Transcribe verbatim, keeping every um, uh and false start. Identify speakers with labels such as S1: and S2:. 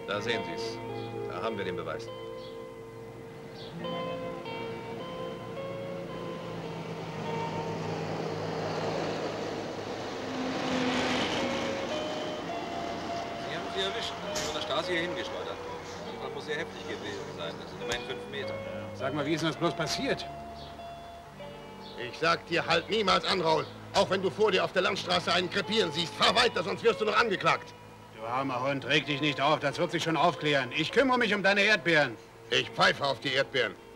S1: Da sehen Sie es. Da haben wir den Beweis.
S2: Sie erwischt. Von der Straße hier hingeschleudert worden. Der Unfall muss sehr heftig gewesen sein. Das sind immerhin fünf Meter.
S3: Sag mal, wie ist denn das bloß passiert?
S4: Ich sag dir, halt niemals an, Raul. Auch wenn du vor dir auf der Landstraße einen krepieren siehst. Fahr weiter, sonst wirst du noch angeklagt.
S3: Du armer Hund, reg dich nicht auf. Das wird sich schon aufklären. Ich kümmere mich um deine Erdbeeren.
S4: Ich pfeife auf die Erdbeeren.